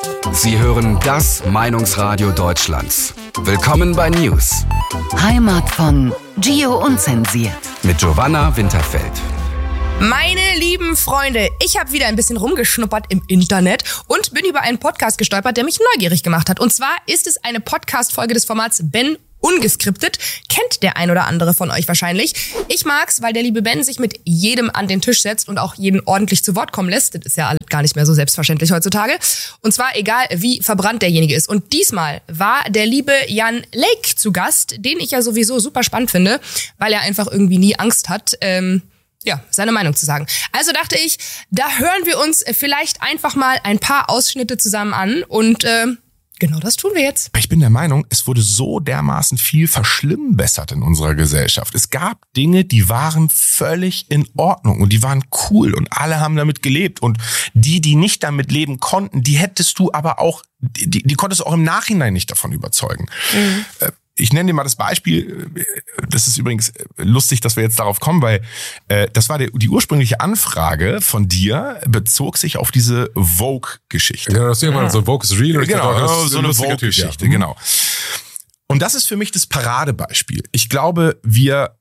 Sie hören das Meinungsradio Deutschlands. Willkommen bei News. Heimat von Gio Unzensiert. Mit Giovanna Winterfeld. Meine lieben Freunde, ich habe wieder ein bisschen rumgeschnuppert im Internet und bin über einen Podcast gestolpert, der mich neugierig gemacht hat. Und zwar ist es eine Podcast-Folge des Formats Ben Ungeskriptet. Kennt der ein oder andere von euch wahrscheinlich. Ich mag's, weil der liebe Ben sich mit jedem an den Tisch setzt und auch jeden ordentlich zu Wort kommen lässt. Das ist ja gar nicht mehr so selbstverständlich heutzutage. Und zwar egal, wie verbrannt derjenige ist. Und diesmal war der liebe Jan Lake zu Gast, den ich ja sowieso super spannend finde, weil er einfach irgendwie nie Angst hat, seine Meinung zu sagen. Also dachte ich, da hören wir uns vielleicht einfach mal ein paar Ausschnitte zusammen an und genau das tun wir jetzt. Ich bin der Meinung, es wurde so dermaßen viel verschlimmbessert in unserer Gesellschaft. Es gab Dinge, die waren völlig in Ordnung und die waren cool und alle haben damit gelebt. Und die nicht damit leben konnten, die hättest du aber auch, die konntest du auch im Nachhinein nicht davon überzeugen. Mhm. Ich nenne dir mal das Beispiel, das ist übrigens lustig, dass wir jetzt darauf kommen, weil das war die ursprüngliche Anfrage von dir, bezog sich auf diese Vogue-Geschichte. Ja, das ist irgendwann so Vogue is real. Genau, so eine Vogue-Geschichte, genau. Und das ist für mich das Paradebeispiel. Ich glaube, wir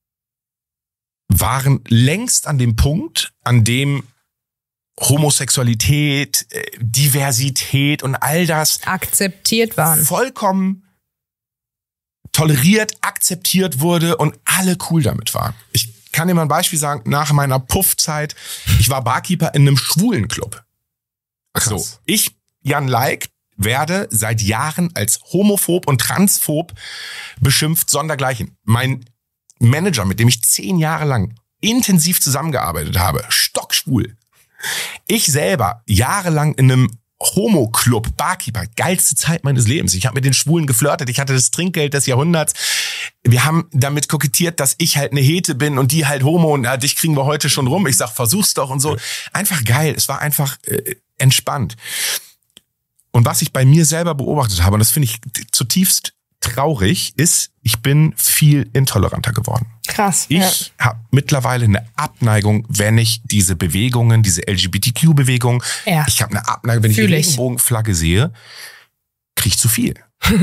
waren längst an dem Punkt, an dem Homosexualität, Diversität und all das akzeptiert waren. Vollkommen toleriert, akzeptiert wurde und alle cool damit waren. Ich kann dir mal ein Beispiel sagen, nach meiner Puffzeit, ich war Barkeeper in einem schwulen Club. Krass. So, ich, Jan Lake, werde seit Jahren als homophob und transphob beschimpft, sondergleichen. Mein Manager, mit dem ich 10 Jahre lang intensiv zusammengearbeitet habe, stockschwul. Ich selber jahrelang in einem Homo-Club, Barkeeper, geilste Zeit meines Lebens. Ich habe mit den Schwulen geflirtet, ich hatte das Trinkgeld des Jahrhunderts. Wir haben damit kokettiert, dass ich halt eine Hete bin und die halt Homo und dich kriegen wir heute schon rum. Ich sag, versuch's doch und so. Einfach geil, es war einfach entspannt. Und was ich bei mir selber beobachtet habe, und das finde ich zutiefst traurig, ist, ich bin viel intoleranter geworden. Krass. Ich habe mittlerweile eine Abneigung, wenn ich diese Bewegungen, diese LGBTQ-Bewegung, ich habe eine Abneigung, wenn ich die Regenbogenflagge sehe, krieg ich zu viel.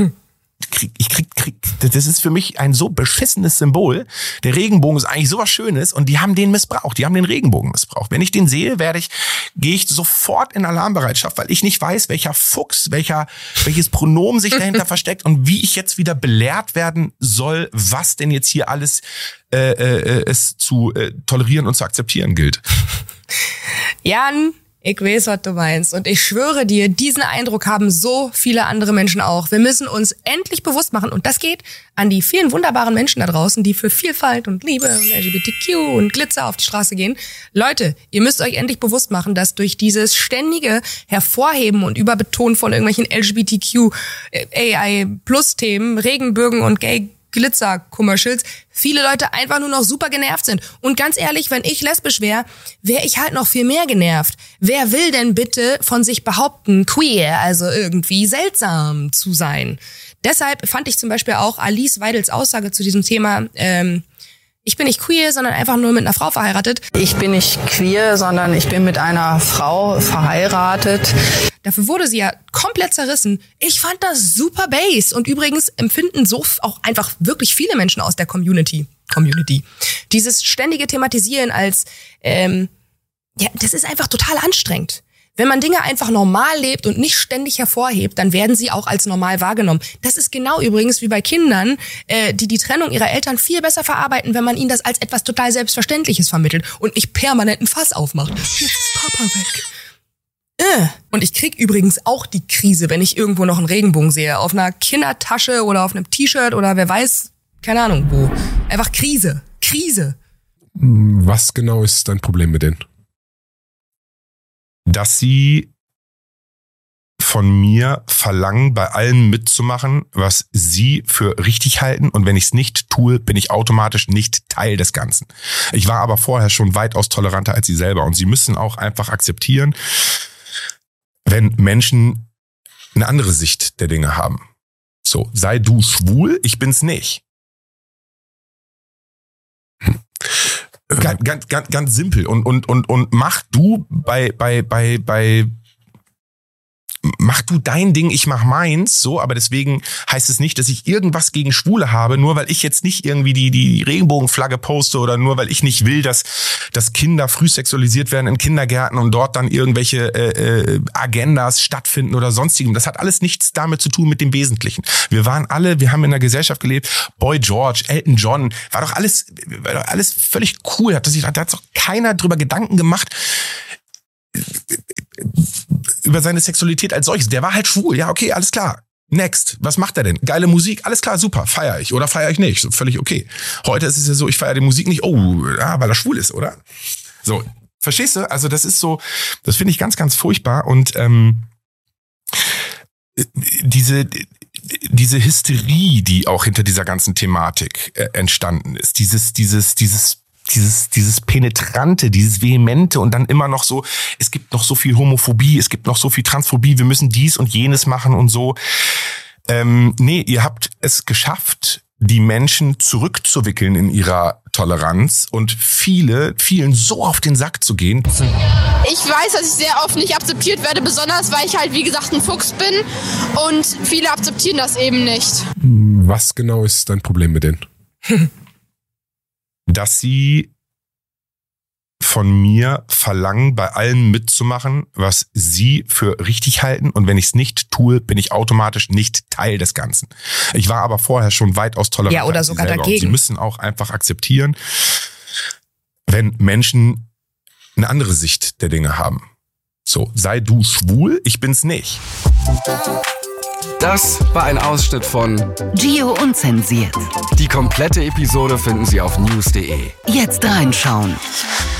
Das ist für mich ein so beschissenes Symbol. Der Regenbogen ist eigentlich sowas Schönes und die haben den missbraucht. Die haben den Regenbogen missbraucht. Wenn ich den sehe, gehe ich sofort in Alarmbereitschaft, weil ich nicht weiß, welcher Fuchs, welches Pronomen sich dahinter versteckt und wie ich jetzt wieder belehrt werden soll, was denn jetzt hier alles es zu tolerieren und zu akzeptieren gilt. Jan, ich weiß, was du meinst. Und ich schwöre dir, diesen Eindruck haben so viele andere Menschen auch. Wir müssen uns endlich bewusst machen. Und das geht an die vielen wunderbaren Menschen da draußen, die für Vielfalt und Liebe und LGBTQ und Glitzer auf die Straße gehen. Leute, ihr müsst euch endlich bewusst machen, dass durch dieses ständige Hervorheben und Überbetonen von irgendwelchen LGBTQ, AI-Plus-Themen, Regenbögen und Glitzer-Commercials, viele Leute einfach nur noch super genervt sind. Und ganz ehrlich, wenn ich lesbisch wäre ich halt noch viel mehr genervt. Wer will denn bitte von sich behaupten, queer, also irgendwie seltsam zu sein? Deshalb fand ich zum Beispiel auch Alice Weidels Aussage zu diesem Thema, ich bin nicht queer, sondern einfach nur mit einer Frau verheiratet. Ich bin nicht queer, sondern ich bin mit einer Frau verheiratet. Dafür wurde sie ja komplett zerrissen. Ich fand das super bass. Und übrigens empfinden so auch einfach wirklich viele Menschen aus der Community. Dieses ständige Thematisieren als, das ist einfach total anstrengend. Wenn man Dinge einfach normal lebt und nicht ständig hervorhebt, dann werden sie auch als normal wahrgenommen. Das ist genau übrigens wie bei Kindern, die Trennung ihrer Eltern viel besser verarbeiten, wenn man ihnen das als etwas total Selbstverständliches vermittelt und nicht permanent ein Fass aufmacht. Jetzt ist Papa weg. Und ich krieg übrigens auch die Krise, wenn ich irgendwo noch einen Regenbogen sehe. Auf einer Kindertasche oder auf einem T-Shirt oder wer weiß, keine Ahnung wo. Einfach Krise. Was genau ist dein Problem mit denen? Dass sie von mir verlangen, bei allem mitzumachen, was sie für richtig halten. Und wenn ich es nicht tue, bin ich automatisch nicht Teil des Ganzen. Ich war aber vorher schon weitaus toleranter als sie selber. Und sie müssen auch einfach akzeptieren, wenn Menschen eine andere Sicht der Dinge haben. So, sei du schwul, ich bin's nicht. Ganz simpel. Und mach du bei mach du dein Ding, ich mach meins, so, aber deswegen heißt es nicht, dass ich irgendwas gegen Schwule habe, nur weil ich jetzt nicht irgendwie die Regenbogenflagge poste oder nur weil ich nicht will, dass Kinder früh sexualisiert werden in Kindergärten und dort dann irgendwelche Agendas stattfinden oder sonstigem. Das hat alles nichts damit zu tun mit dem Wesentlichen. Wir haben in einer Gesellschaft gelebt, Boy George, Elton John, war doch alles völlig cool. Da hat doch keiner drüber Gedanken gemacht, über seine Sexualität als solches. Der war halt schwul. Ja, okay, alles klar. Next. Was macht er denn? Geile Musik? Alles klar, super. Feiere ich oder feiere ich nicht? So, völlig okay. Heute ist es ja so, ich feiere die Musik nicht. Oh, ja, weil er schwul ist, oder? So, verstehst du? Also das ist so, das finde ich ganz, ganz furchtbar. Und diese Hysterie, die auch hinter dieser ganzen Thematik entstanden ist, dieses Penetrante, dieses Vehemente und dann immer noch so, es gibt noch so viel Homophobie, es gibt noch so viel Transphobie, wir müssen dies und jenes machen und so. Nee, ihr habt es geschafft, die Menschen zurückzuwickeln in ihrer Toleranz und vielen so auf den Sack zu gehen. Ich weiß, dass ich sehr oft nicht akzeptiert werde, besonders weil ich halt, wie gesagt, ein Fuchs bin und viele akzeptieren das eben nicht. Was genau ist dein Problem mit denen? Dass sie von mir verlangen, bei allem mitzumachen, was sie für richtig halten. Und wenn ich es nicht tue, bin ich automatisch nicht Teil des Ganzen. Ich war aber vorher schon weitaus tolerant. Ja, oder sogar dagegen. Sie müssen auch einfach akzeptieren, wenn Menschen eine andere Sicht der Dinge haben. So, sei du schwul, ich bin's nicht. Das war ein Ausschnitt von Gio Unzensiert. Die komplette Episode finden Sie auf news.de. Jetzt reinschauen.